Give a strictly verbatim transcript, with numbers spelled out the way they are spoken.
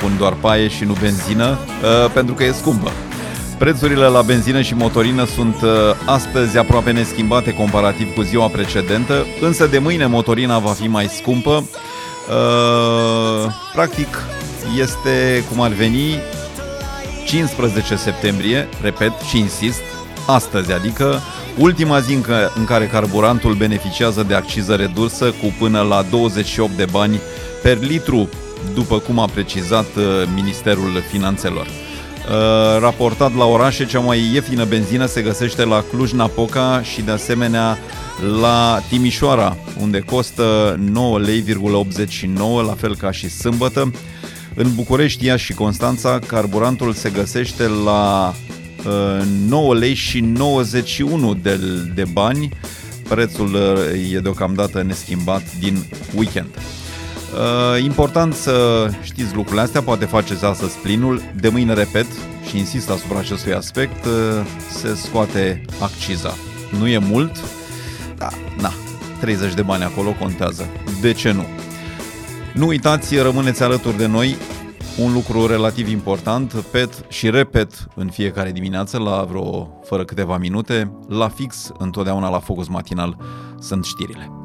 pun doar paie și nu benzină, pentru că e scumpă. Prețurile la benzină și motorină sunt astăzi aproape neschimbate comparativ cu ziua precedentă, însă de mâine motorina va fi mai scumpă. Practic este, cum ar veni, cincisprezece septembrie, repet și insist, astăzi, adică ultima zi în care carburantul beneficiază de acciză redusă cu până la douăzeci și opt de bani per litru, după cum a precizat Ministerul Finanțelor. Raportat la orașe, cea mai ieftină benzină se găsește la Cluj-Napoca și de asemenea la Timișoara, unde costă nouă lei optzeci și nouă, la fel ca și sâmbătă. În București, Iași și Constanța, carburantul se găsește la uh, nouă lei și nouăzeci și unu de, de bani. Prețul uh, e deocamdată neschimbat din weekend. Uh, important să știți lucrurile astea, poate faceți astăzi plinul. De mâine, repet, și insist asupra acestui aspect, uh, se scoate acciza. Nu e mult, dar na, treizeci de bani acolo contează. De ce nu? Nu uitați, rămâneți alături de noi. Un lucru relativ important, pet și repet în fiecare dimineață, la vreo fără câteva minute, la fix, întotdeauna la Focus Matinal, sunt știrile.